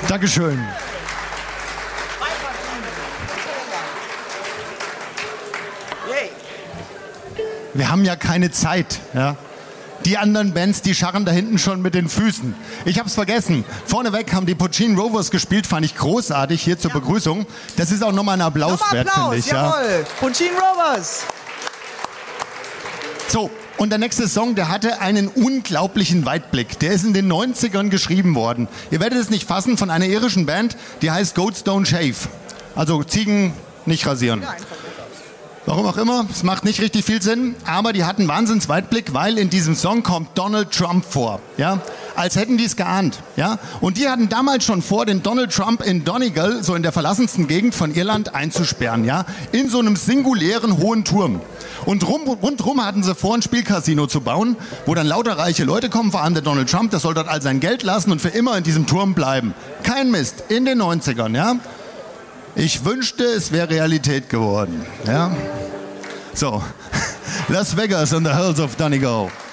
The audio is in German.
Dankeschön. Wir haben ja keine Zeit, ja. Die anderen Bands, die scharren da hinten schon mit den Füßen. Ich hab's vergessen. Vorneweg haben die Puccini Rovers gespielt, fand ich großartig hier zur Begrüßung. Das ist auch nochmal ein Applaus wert, finde ich. Jawohl. Ja. Puccini Rovers. So, und der nächste Song, der hatte einen unglaublichen Weitblick. Der ist in den 90ern geschrieben worden. Ihr werdet es nicht fassen, von einer irischen Band, die heißt Goats Don't Shave. Also Ziegen nicht rasieren. Warum auch immer, es macht nicht richtig viel Sinn, aber die hatten Wahnsinns Weitblick, weil in diesem Song kommt Donald Trump vor, ja, als hätten die es geahnt, ja, und die hatten damals schon vor, den Donald Trump in Donegal, so in der verlassensten Gegend von Irland, einzusperren, ja, in so einem singulären hohen Turm. Und rundrum hatten sie vor, ein Spielcasino zu bauen, wo dann lauter reiche Leute kommen, vor allem der Donald Trump, der soll dort all sein Geld lassen und für immer in diesem Turm bleiben. Kein Mist, in den 90ern, ja. Ich wünschte, es wäre Realität geworden. Ja? So, Las Vegas and the Hells of Donegal.